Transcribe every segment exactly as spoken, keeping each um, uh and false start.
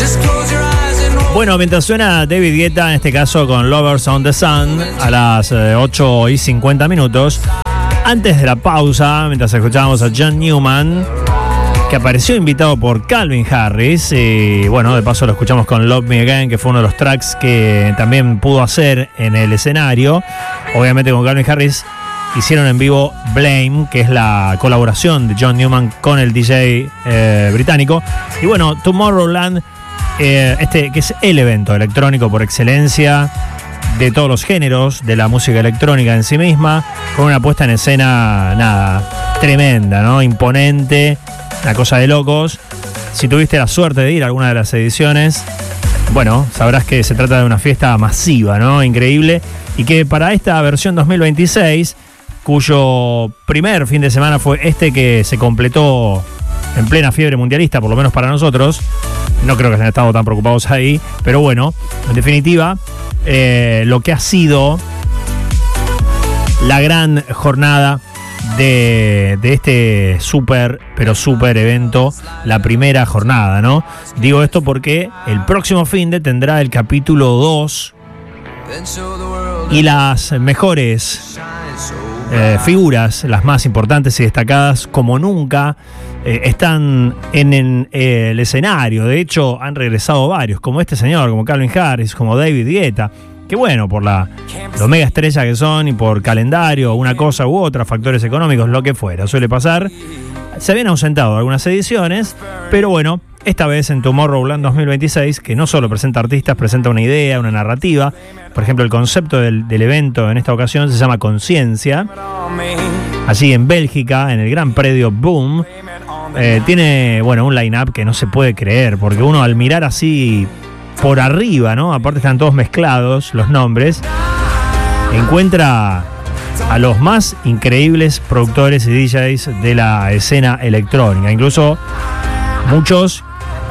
Bueno, mientras suena David Guetta, en este caso con Lovers on the Sun, a las eh, ocho y cincuenta minutos, antes de la pausa, mientras escuchábamos a John Newman, que apareció invitado por Calvin Harris, y bueno, de paso lo escuchamos con Love Me Again, que fue uno de los tracks que también pudo hacer en el escenario. Obviamente con Calvin Harris hicieron en vivo Blame, que es la colaboración de John Newman con el D J eh, británico. Y bueno, Tomorrowland, eh, este que es el evento electrónico por excelencia de todos los géneros de la música electrónica en sí misma, con una puesta en escena, nada, tremenda, ¿no? Imponente, una cosa de locos. Si tuviste la suerte de ir a alguna de las ediciones, bueno, sabrás que se trata de una fiesta masiva, ¿no? Increíble. Y que para esta versión dos mil veintiséis, cuyo primer fin de semana fue este que se completó en plena fiebre mundialista, por lo menos para nosotros, no creo que hayan estado tan preocupados ahí, pero bueno, en definitiva, eh, lo que ha sido la gran jornada de, de este súper, pero súper evento, la primera jornada, ¿no? Digo esto porque el próximo finde tendrá el capítulo dos y las mejores eh, figuras, las más importantes y destacadas como nunca, eh, están en, en eh, el escenario. De hecho, han regresado varios, como este señor, como Calvin Harris, como David Guetta, que bueno, por la lo mega estrella que son y por calendario, una cosa u otra, factores económicos, lo que fuera, suele pasar. Se habían ausentado algunas ediciones, pero bueno, esta vez en Tomorrowland dos mil veintiséis, que no solo presenta artistas, presenta una idea, una narrativa. Por ejemplo, el concepto del, del evento en esta ocasión se llama Conciencia. Allí en Bélgica, en el gran predio Boom, eh, tiene, bueno, un line-up que no se puede creer, porque uno al mirar así por arriba, ¿no? Aparte están todos mezclados los nombres, encuentra a los más increíbles productores y D Js de la escena electrónica. Incluso muchos,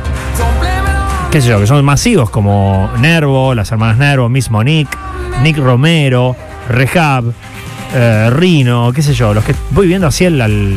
qué sé yo, que son masivos, como Nervo, las hermanas Nervo, Miss Monique, Nick Romero, Rehab, eh, Rino, qué sé yo, los que voy viendo así al, al,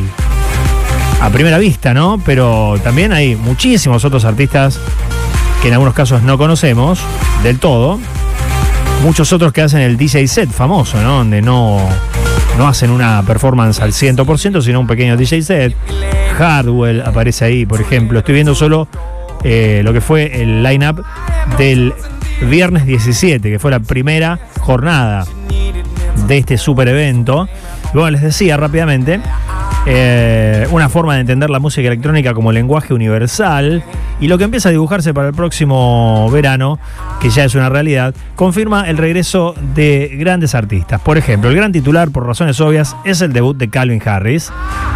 a primera vista, ¿no? Pero también hay muchísimos otros artistas que en algunos casos no conocemos del todo. Muchos otros que hacen el D J set famoso, ¿no? Donde no, no hacen una performance al cien por ciento, sino un pequeño D J set. Hardwell aparece ahí, por ejemplo. Estoy viendo solo eh, lo que fue el line-up del viernes diecisiete, que fue la primera jornada de este super evento. Y bueno, les decía rápidamente, eh, una forma de entender la música electrónica como lenguaje universal, y lo que empieza a dibujarse para el próximo verano, que ya es una realidad, confirma el regreso de grandes artistas. Por ejemplo, el gran titular, por razones obvias, es el debut de Calvin Harris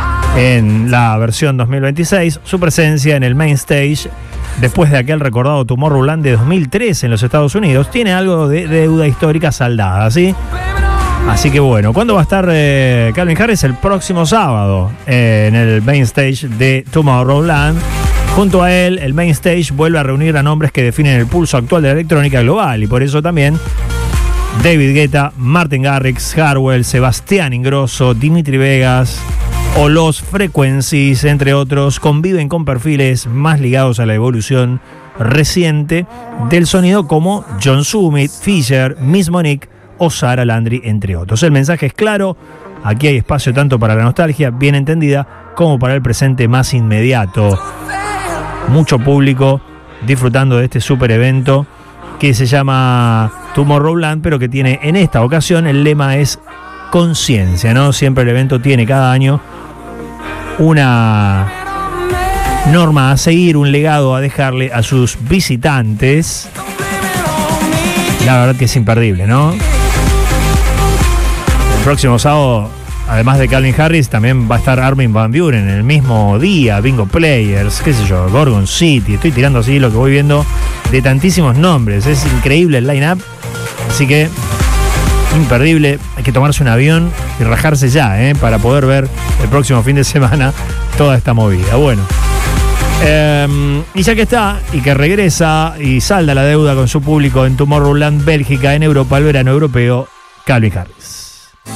en la versión dos mil veintiséis, su presencia en el main stage después de aquel recordado Tomorrowland de dos mil tres en los Estados Unidos, tiene algo de deuda histórica saldada, ¿sí? Así que bueno, ¿cuándo va a estar eh, Calvin Harris? El próximo sábado eh, en el main stage de Tomorrowland. Junto a él, el main stage vuelve a reunir a nombres que definen el pulso actual de la electrónica global, y por eso también David Guetta, Martin Garrix, Hardwell, Sebastián Ingrosso, Dimitri Vegas o Los Frequencies, entre otros, conviven con perfiles más ligados a la evolución reciente del sonido como John Summit, Fisher, Miss Monique o Sara Landry, entre otros. El mensaje es claro: aquí hay espacio tanto para la nostalgia bien entendida como para el presente más inmediato. Mucho público disfrutando de este super evento que se llama Tomorrowland, pero que tiene en esta ocasión el lema es conciencia, ¿no? Siempre el evento tiene cada año una norma a seguir, un legado a dejarle a sus visitantes. La verdad que es imperdible, ¿no? El próximo sábado, además de Calvin Harris, también va a estar Armin van Buuren en el mismo día, Bingo Players, qué sé yo, Gorgon City. Estoy tirando así lo que voy viendo de tantísimos nombres. Es increíble el line-up, así que imperdible. Hay que tomarse un avión y rajarse ya, ¿eh? Para poder ver el próximo fin de semana toda esta movida. Bueno, eh, y ya que está y que regresa y salda la deuda con su público en Tomorrowland, Bélgica, en Europa, el verano europeo, Calvin Harris.